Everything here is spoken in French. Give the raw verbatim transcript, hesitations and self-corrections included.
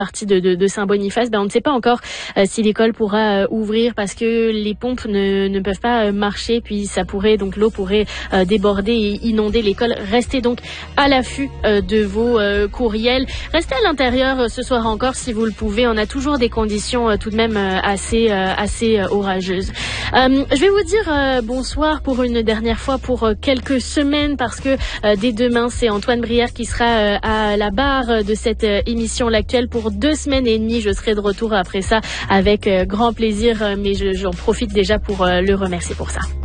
partie de, de, de Saint-Boniface, ben on ne sait pas encore euh, si l'école pourra euh, ouvrir parce que les pompes ne, ne peuvent pas euh, marcher, puis ça pourrait donc l'eau pourrait euh, déborder et inonder l'école. Restez donc à l'affût euh, de vos euh, courriels. Restez à l'intérieur euh, ce soir encore si vous le pouvez. On a toujours des conditions euh, tout de même euh, assez euh, assez euh, orageuses. Euh, je vais vous dire euh, bonsoir pour une dernière fois pour euh, quelques semaines parce que euh, dès demain c'est Antoine Brière qui sera euh, à la barre de cette euh, émission L'Actuel pour deux semaines et demie. Je serai de retour après ça avec euh, grand plaisir, mais je, j'en profite déjà pour euh, le remercier pour ça.